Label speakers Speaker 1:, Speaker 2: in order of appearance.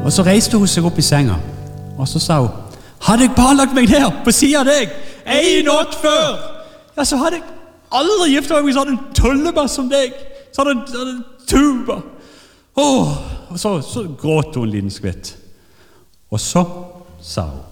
Speaker 1: Og så reiste hun seg opp I senga, og så sa hun, hadde jeg bare lagt meg der på siden av deg, en natt før, ja, så hadde jeg aldri giftet meg med sånn en tullebass som deg, sånn en tuba. Og så gråt hun en liten skvitt. Og så sa hun,